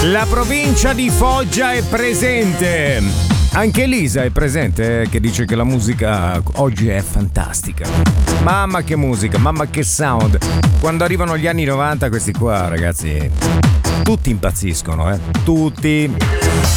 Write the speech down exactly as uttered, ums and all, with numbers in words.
La provincia di Foggia è presente. Anche Elisa è presente, eh, che dice che la musica oggi è fantastica. Mamma che musica, mamma che sound. Quando arrivano gli anni novanta questi qua, ragazzi, tutti impazziscono, eh. Tutti.